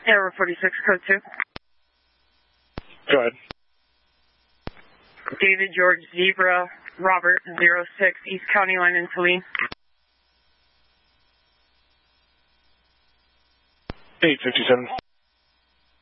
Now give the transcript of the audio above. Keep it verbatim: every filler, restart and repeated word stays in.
Error forty-six, code two. Go ahead. David George Zebra Robert zero six East County Line in Saline. eight fifty-seven.